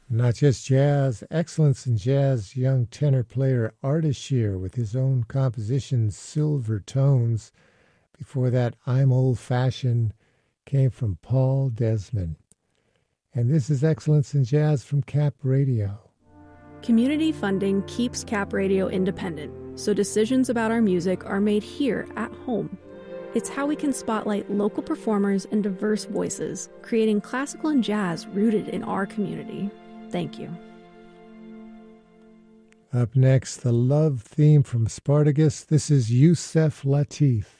Not just jazz, excellence in jazz, young tenor player Artis Shear with his own composition Silver Tones. Before that, I'm Old Fashioned came from Paul Desmond. And this is Excellence in Jazz from Cap Radio. Community funding keeps Cap Radio independent, so decisions about our music are made here at home. It's how we can spotlight local performers and diverse voices, creating classical and jazz rooted in our community. Thank you. Up next, the love theme from Spartacus. This is Yusef Lateef.